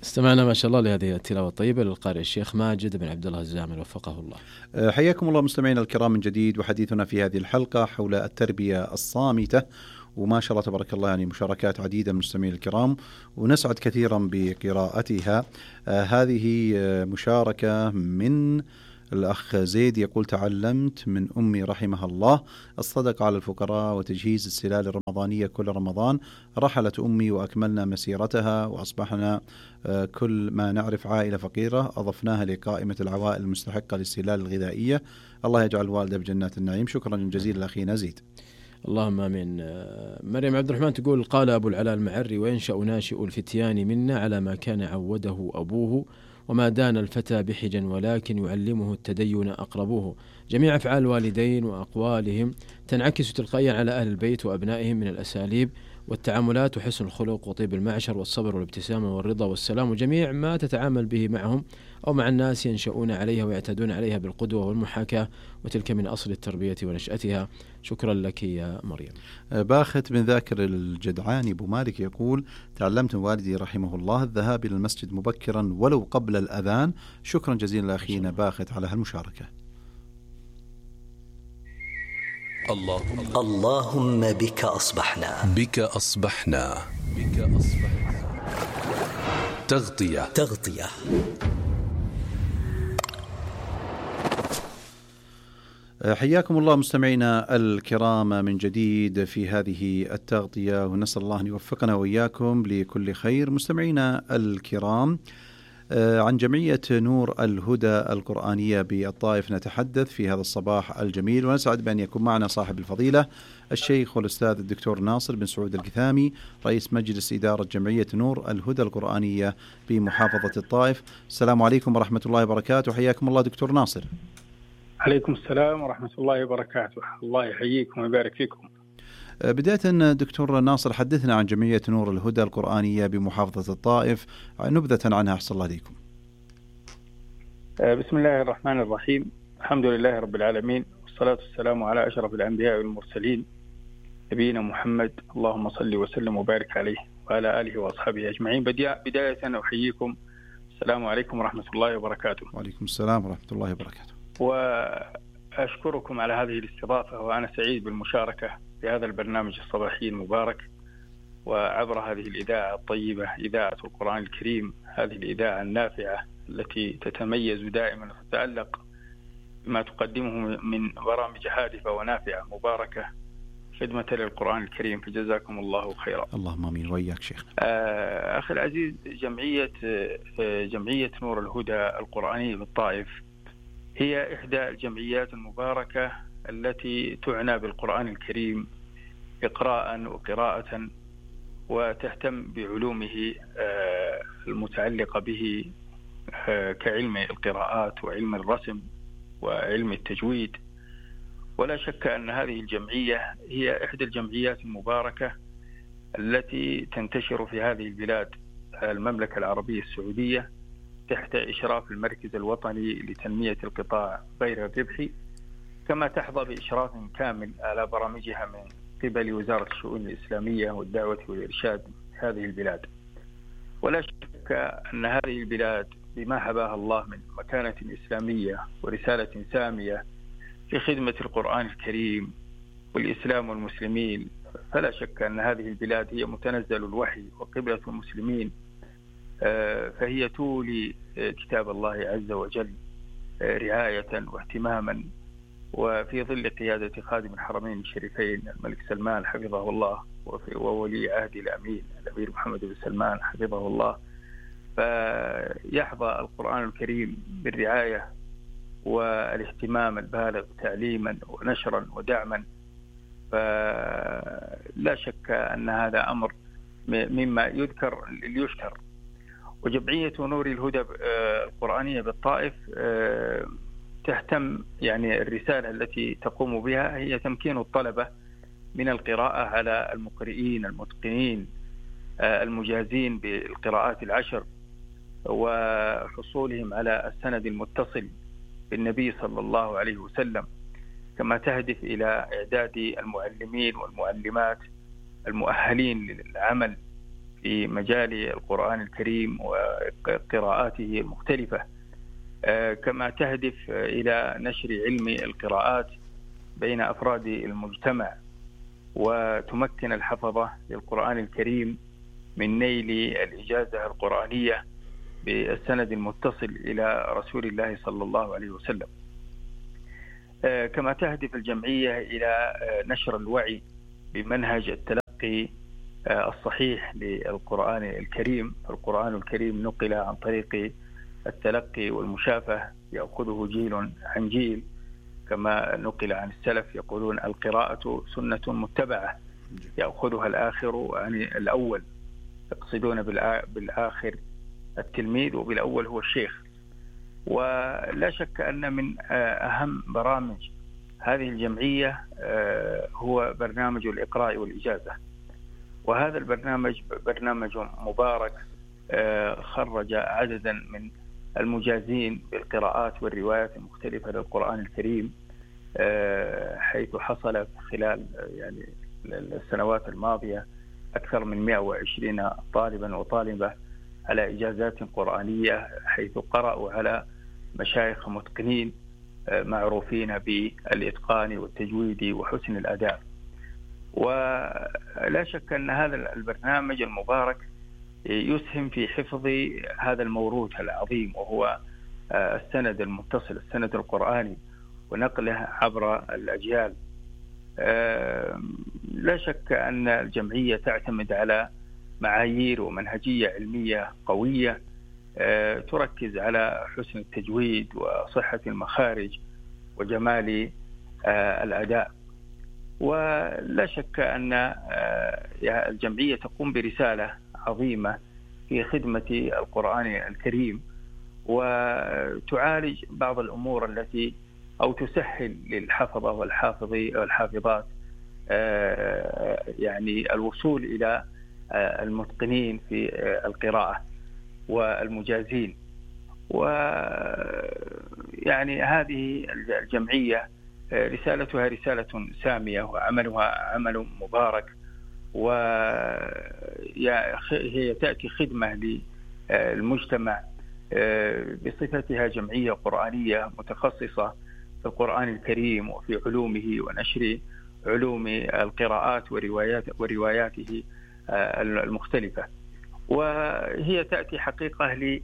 استمعنا ما شاء الله لهذه التلاوة الطيبة للقارئ الشيخ ماجد بن عبد الله الزامل وفقه الله. حياكم الله مستمعينا الكرام من جديد، وحديثنا في هذه الحلقة حول التربية الصامتة، وما شاء الله تبارك الله يعني مشاركات عديدة من المستمعين الكرام، ونسعد كثيرا بقراءتها. هذه مشاركة من الأخ زيد، يقول: تعلمت من أمي رحمها الله الصدقة على الفقراء وتجهيز السلال الرمضانية كل رمضان. رحلت أمي وأكملنا مسيرتها وأصبحنا كل ما نعرف عائلة فقيرة أضفناها لقائمة العوائل المستحقة للسلال الغذائية. الله يجعل الوالدة بجنات النعيم. شكرا جزيلا أخينا زيد. اللهم آمين. مريم عبد الرحمن تقول: قال أبو العلاء المعري: وينشأ ناشئ الفتيان منا على ما كان عوده أبوه، وما دان الفتى بحجا ولكن يعلمه التدين أقربوه. جميع أفعال الوالدين وأقوالهم تنعكس تلقائيا على أهل البيت وأبنائهم من الأساليب والتعاملات وحسن الخلق وطيب المعشر والصبر والابتسامة والرضا والسلام، وجميع ما تتعامل به معهم أو مع الناس ينشؤون عليها ويعتادون عليها بالقدوة والمحاكاة، وتلك من أصل التربية ونشأتها. شكرا لك يا مريم. باخت بن ذاكر الجدعاني أبو مالك يقول: تعلمت من والدي رحمه الله الذهاب إلى المسجد مبكرا ولو قبل الأذان. شكرا جزيلا لأخينا باخت على هالمشاركة. اللهم بك أصبحنا، بك أصبحنا، بك أصبحنا. تغطية. حياكم الله مستمعينا الكرام من جديد في هذه التغطية، ونسأل الله أن يوفقنا وإياكم لكل خير. مستمعينا الكرام، عن جمعية نور الهدى القرآنية بالطائف نتحدث في هذا الصباح الجميل، ونسعد بأن يكون معنا صاحب الفضيلة الشيخ والأستاذ الدكتور ناصر بن سعود القثامي، رئيس مجلس إدارة جمعية نور الهدى القرآنية بمحافظة الطائف. السلام عليكم ورحمة الله وبركاته. حياكم الله دكتور ناصر. عليكم السلام ورحمة الله وبركاته. الله يحييكم ويبارك فيكم. بداية دكتور ناصر، حدثنا عن جمعية نور الهدى القرآنية بمحافظة الطائف، نبذة عنها أحسن الله عليكم. بسم الله الرحمن الرحيم. الحمد لله رب العالمين، والصلاة والسلام على أشرف الأنبياء والمرسلين نبينا محمد، اللهم صل وسلم وبارك عليه وعلى آله وأصحابه أجمعين. بداية أحييكم، السلام عليكم ورحمة الله وبركاته. وعليكم السلام ورحمة الله وبركاته. وأشكركم على هذه الاستضافة، وأنا سعيد بالمشاركة في هذا البرنامج الصباحي المبارك، وعبر هذه الإذاعة الطيبة، إذاعة القرآن الكريم، هذه الإذاعة النافعة التي تتميز دائما وتتألق بما تقدمه من برامج هادفة ونافعة مباركة خدمة للقرآن الكريم، فجزاكم الله خيرا. اللهم آمين وإياك شيخ. أخي العزيز، جمعية نور الهدى القرآنية بالطائف هي إحدى الجمعيات المباركة التي تعنى بالقرآن الكريم إقراء وقراءة، وتهتم بعلومه المتعلقة به كعلم القراءات وعلم الرسم وعلم التجويد. ولا شك أن هذه الجمعية هي إحدى الجمعيات المباركة التي تنتشر في هذه البلاد، المملكة العربية السعودية، تحت إشراف المركز الوطني لتنمية القطاع غير الربحي، كما تحظى بإشراف كامل على برامجها من قبل وزارة الشؤون الإسلامية والدعوة والإرشاد في هذه البلاد. ولا شك أن هذه البلاد بما حباها الله من مكانة إسلامية ورسالة سامية في خدمة القرآن الكريم والإسلام والمسلمين، فلا شك أن هذه البلاد هي متنزل الوحي وقبلة المسلمين، فهي تولي كتاب الله عز وجل رعاية واهتماما، وفي ظل قيادة خادم الحرمين الشريفين الملك سلمان حفظه الله، وولي عهد الأمير محمد بن سلمان حفظه الله، فيحظى القرآن الكريم بالرعاية والاهتمام البالغ تعليما ونشرا ودعما. فلا شك أن هذا أمر مما يشكر. وجمعية نور الهدى القرآنية بالطائف تهتم، يعني الرسالة التي تقوم بها هي تمكين الطلبة من القراءة على المقرئين المتقنين المجازين بالقراءات العشر، وحصولهم على السند المتصل بالنبي صلى الله عليه وسلم، كما تهدف إلى إعداد المعلمين والمعلمات المؤهلين للعمل في مجال القرآن الكريم وقراءاته المختلفة، كما تهدف إلى نشر علم القراءات بين أفراد المجتمع، وتمكن الحفظة للقرآن الكريم من نيل الإجازة القرآنية بالسند المتصل إلى رسول الله صلى الله عليه وسلم. كما تهدف الجمعية إلى نشر الوعي بمنهج التلقي الصحيح للقرآن الكريم. القرآن الكريم نقل عن طريق التلقي والمشافهة يأخذه جيل عن جيل، كما نقل عن السلف يقولون القراءة سنة متبعة يأخذها الآخر عن الأول، يقصدون بالآخر التلميذ وبالأول هو الشيخ. ولا شك أن من أهم برامج هذه الجمعية هو برنامج الإقراء والإجازة، وهذا البرنامج برنامج مبارك خرج عددا من المجازين بالقراءات والروايات المختلفة للقرآن الكريم، حيث حصل خلال يعني السنوات الماضية أكثر من 120 طالبا وطالبة على إجازات قرآنية، حيث قرأوا على مشايخ متقنين معروفين بالإتقان والتجويد وحسن الأداء. ولا شك أن هذا البرنامج المبارك يسهم في حفظ هذا الموروث العظيم، وهو السند المتصل، السند القرآني، ونقله عبر الأجيال. لا شك أن الجمعية تعتمد على معايير ومنهجية علمية قوية تركز على حسن التجويد وصحة المخارج وجمال الأداء. ولا شك أن الجمعية تقوم برسالة عظيمة في خدمة القرآن الكريم، وتعالج بعض الأمور التي أو تسهل للحفظة والحافظات يعني الوصول إلى المتقنين في القراءة والمجازين. ويعني هذه الجمعية رسالتها رسالة سامية وعملها عمل مبارك، وهي تأتي خدمة للمجتمع بصفتها جمعية قرآنية متخصصة في القرآن الكريم وفي علومه ونشر علوم القراءات ورواياته المختلفة. وهي تأتي حقيقة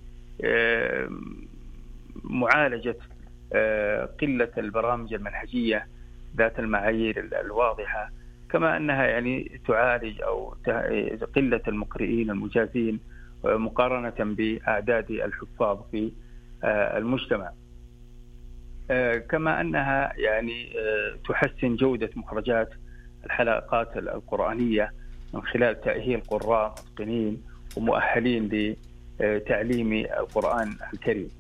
لمعالجة قلة البرامج المنهجية ذات المعايير الواضحة، كما أنها يعني تعالج أو قلة المقرئين المجازين مقارنة بأعداد الحفاظ في المجتمع، كما أنها يعني تحسن جودة مخرجات الحلقات القرآنية من خلال تأهيل قراء متقنين ومؤهلين لتعليم القرآن الكريم.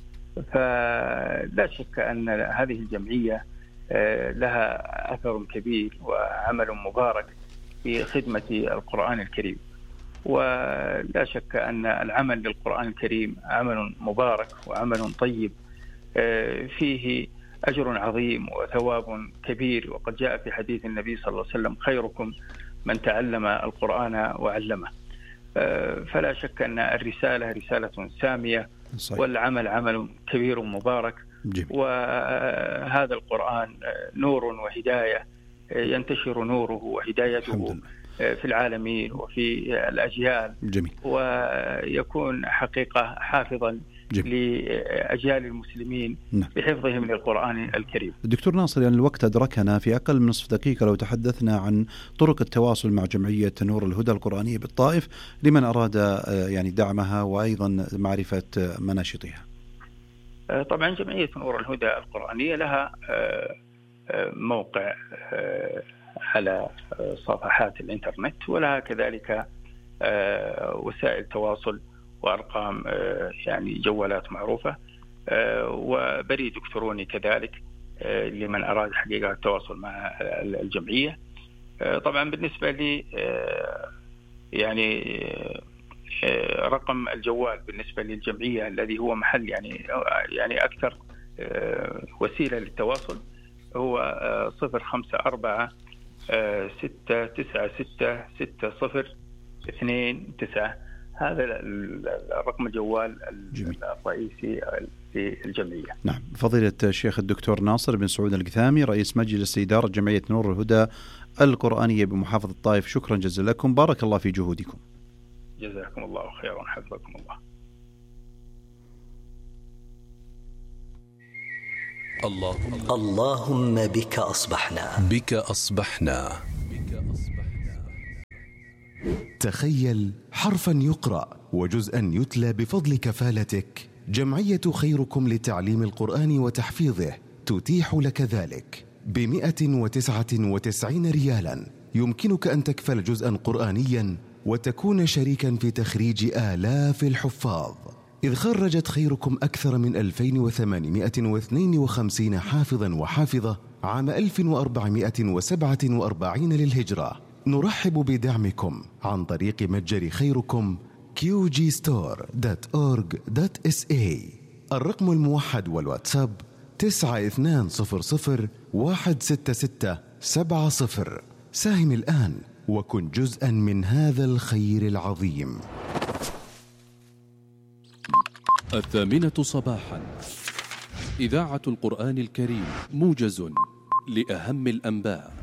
فلا شك أن هذه الجمعية لها أثر كبير وعمل مبارك في خدمة القرآن الكريم، ولا شك أن العمل للقرآن الكريم عمل مبارك وعمل طيب فيه أجر عظيم وثواب كبير. وقد جاء في حديث النبي صلى الله عليه وسلم: خيركم من تعلم القرآن وعلمه. فلا شك أن الرسالة رسالة سامية، صحيح. والعمل عمل كبير مبارك. جميل. وهذا القرآن نور وهداية، ينتشر نوره وهدايته في العالمين وفي الأجيال. جميل. ويكون حقيقة حافظا لأجيال المسلمين بحفظهم للقرآن الكريم. دكتور ناصر، يعني الوقت أدركنا، في أقل من نصف دقيقة لو تحدثنا عن طرق التواصل مع جمعية نور الهدى القرآنية بالطائف لمن أراد يعني دعمها وأيضا معرفة مناشطها. طبعا جمعية نور الهدى القرآنية لها موقع على صفحات الإنترنت، ولها كذلك وسائل تواصل وأرقام يعني جوالات معروفة، وبريد إلكتروني كذلك لمن أراد حقيقة التواصل مع الجمعية. طبعا بالنسبة لي يعني رقم الجوال بالنسبة للجمعية الذي هو محل يعني أكثر وسيلة للتواصل هو 054 696 60 29. هذا الرقم الجوال الرئيسي للجمعية. نعم. فضيلة الشيخ الدكتور ناصر بن سعود القثامي، رئيس مجلس إدارة جمعية نور الهدى القرآنية بمحافظة الطائف، شكرا جزيلا لكم، بارك الله في جهودكم. جزاكم الله خيرا وحفظكم الله. اللهم بك أصبحنا. بك أصبحنا. تخيل حرفا يقرأ وجزءا يتلى بفضل كفالتك. جمعية خيركم لتعليم القرآن وتحفيظه تتيح لك ذلك ب199 ريالا. يمكنك أن تكفل جزءا قرآنيا وتكون شريكا في تخريج آلاف الحفاظ، إذ خرجت خيركم أكثر من 2852 حافظا وحافظة عام 1447 للهجرة. نرحب بدعمكم عن طريق متجر خيركم qgstore.org.sa. الرقم الموحد والواتساب 9200166770. ساهم الآن وكن جزءا من هذا الخير العظيم. 8:00 صباحا، إذاعة القرآن الكريم، موجز لأهم الأنباء.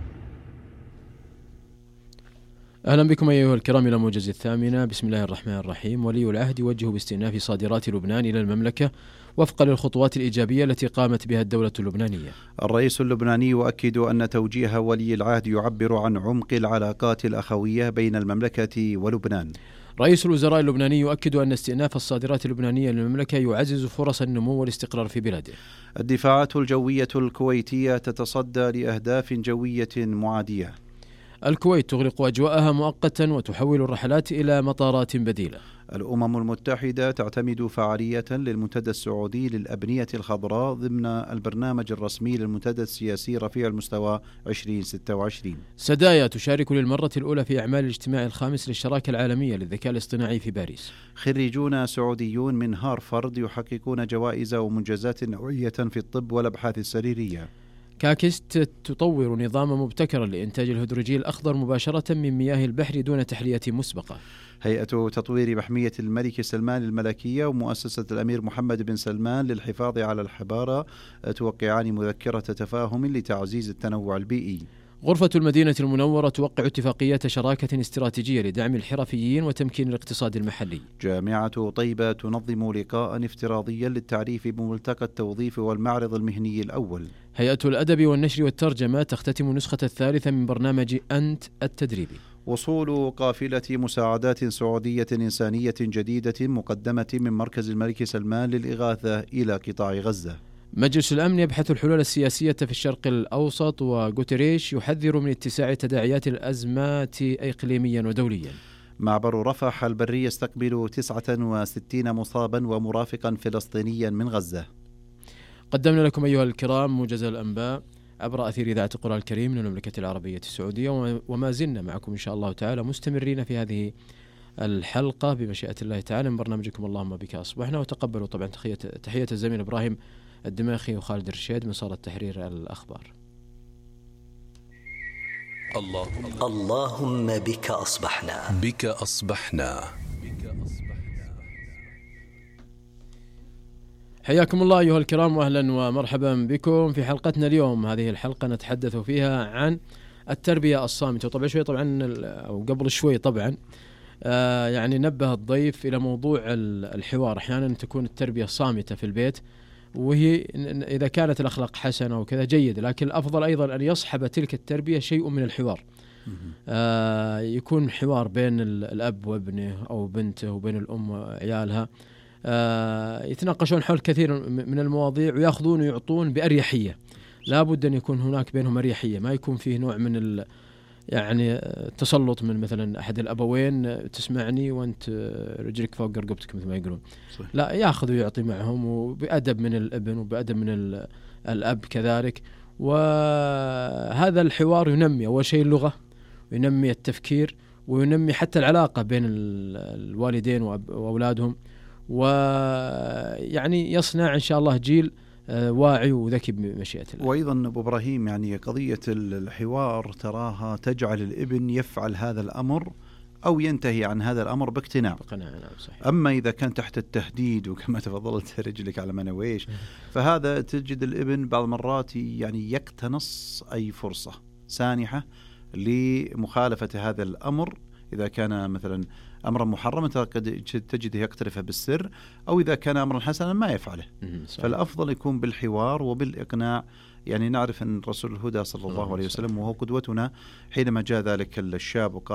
أهلا بكم أيها الكرام إلى موجز 8. بسم الله الرحمن الرحيم. ولي العهد يوجه باستئناف صادرات لبنان إلى المملكة وفقا للخطوات الإيجابية التي قامت بها الدولة اللبنانية. الرئيس اللبناني يؤكد أن توجيه ولي العهد يعبر عن عمق العلاقات الأخوية بين المملكة ولبنان. رئيس الوزراء اللبناني يؤكد أن استئناف الصادرات اللبنانية للمملكة يعزز فرص النمو والاستقرار في بلاده. الدفاعات الجوية الكويتية تتصدى لأهداف جوية معادية. الكويت تغلق أجواءها مؤقتا وتحول الرحلات إلى مطارات بديلة. الأمم المتحدة تعتمد فعالية للمنتدى السعودي للأبنية الخضراء ضمن البرنامج الرسمي للمنتدى السياسي رفيع المستوى 2026. سدايا تشارك للمرة الأولى في أعمال الاجتماع الخامس للشراكة العالمية للذكاء الاصطناعي في باريس. خريجون سعوديون من هارفارد يحققون جوائز ومنجزات نوعية في الطب والأبحاث السريرية. كاكست تطور نظاما مبتكرا لإنتاج الهيدروجين الأخضر مباشرة من مياه البحر دون تحلية مسبقة. هيئة تطوير محمية الملك سلمان الملكية ومؤسسة الأمير محمد بن سلمان للحفاظ على الحضارة توقعان مذكرة تفاهم لتعزيز التنوع البيئي. غرفة المدينة المنورة توقع اتفاقية شراكة استراتيجية لدعم الحرفيين وتمكين الاقتصاد المحلي. جامعة طيبة تنظم لقاء افتراضيا للتعريف بملتقى التوظيف والمعرض المهني الأول. هيئة الأدب والنشر والترجمة تختتم النسخة الثالثة من برنامج أنت التدريبي. وصول قافلة مساعدات سعودية إنسانية جديدة مقدمة من مركز الملك سلمان للإغاثة إلى قطاع غزة. مجلس الأمن يبحث الحلول السياسية في الشرق الأوسط، وغوتيريش يحذر من اتساع تداعيات الأزمات إقليميا ودوليا. معبر رفح البري يستقبل 69 مصابا ومرافقا فلسطينيا من غزة. قدمنا لكم أيها الكرام موجز الأنباء عبر أثير إذاعة القرآن الكريم من المملكة العربية السعودية، وما زلنا معكم إن شاء الله تعالى مستمرين في هذه الحلقة بمشيئة الله تعالى من برنامجكم اللهم بك أصبحنا. وتقبلوا طبعا تحية الزميل إبراهيم الدماخي وخالد الرشيد من صالة تحرير الأخبار. اللهم بك أصبحنا. بك أصبحنا. حياكم الله أيها الكرام وأهلا ومرحبا بكم في حلقتنا اليوم. هذه الحلقة نتحدث فيها عن التربية الصامتة. طبعا أو قبل شوي طبعا يعني نبه الضيف إلى موضوع الحوار. أحيانا تكون التربية صامتة في البيت، وهي إذا كانت الأخلاق حسنة وكذا جيد، لكن الأفضل أيضا أن يصحب تلك التربية شيء من الحوار. يكون حوار بين الأب وابنه أو بنته وبين الأم وعيالها، يتناقشون حول كثير من المواضيع ويأخذون ويعطون بأريحية. لا بد أن يكون هناك بينهم أريحية، ما يكون فيه نوع من يعني تسلط من مثلا أحد الأبوين، تسمعني وأنت رجلك فوق رقبتك مثل ما يقولون. لا، يأخذ ويعطي معهم، وبأدب من الابن وبأدب من الأب كذلك. وهذا الحوار ينمي أول شيء اللغة، وينمي التفكير، وينمي حتى العلاقة بين الوالدين وأولادهم، ويعني يصنع إن شاء الله جيل واعي وذكي بمشيئة الله. وأيضا أبو إبراهيم يعني قضية الحوار تراها تجعل الابن يفعل هذا الأمر أو ينتهي عن هذا الأمر باقتناع. نعم صحيح. أما إذا كان تحت التهديد وكما تفضلت رجلك على منويش، فهذا تجد الابن بعض المرات يعني يقتنص أي فرصة سانحة لمخالفة هذا الأمر. إذا كان مثلا أمرا محرما قد تجده يقترفه بالسر، أو إذا كان أمرا حسنا ما يفعله. فالأفضل يكون بالحوار وبالإقناع. يعني نعرف أن رسول الهدى صلى الله عليه وسلم وهو قدوتنا حينما جاء ذلك الشاب وقال